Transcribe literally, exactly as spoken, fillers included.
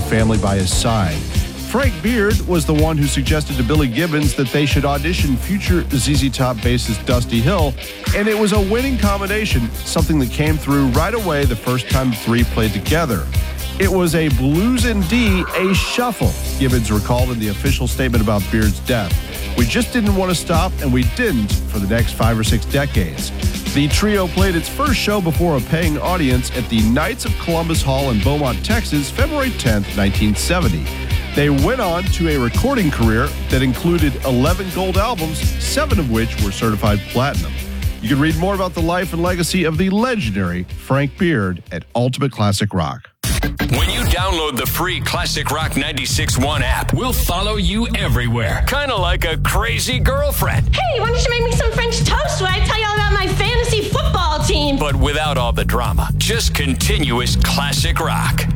family by his side. Frank Beard was the one who suggested to Billy Gibbons that they should audition future Z Z Top bassist Dusty Hill, and it was a winning combination, something that came through right away the first time the three played together. It was a blues in D, a shuffle, Gibbons recalled in the official statement about Beard's death. We just didn't want to stop, and we didn't for the next five or six decades. The trio played its first show before a paying audience at the Knights of Columbus Hall in Beaumont, Texas, February tenth, nineteen seventy. They went on to a recording career that included eleven gold albums, seven of which were certified platinum. You can read more about the life and legacy of the legendary Frank Beard at Ultimate Classic Rock. When you download the free Classic Rock ninety-six point one app, we'll follow you everywhere. Kind of like a crazy girlfriend. Hey, why don't you make me some French toast when I tell you all about my fantasy football team? But without all the drama. Just continuous classic rock.